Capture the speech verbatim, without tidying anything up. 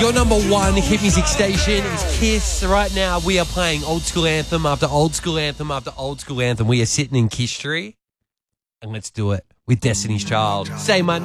Your number one hit music station is Kiss. Right now, we are playing old school anthem after old school anthem after old school anthem. We are sitting in Kiss Tree, and let's do it with Destiny's Child. Say my name.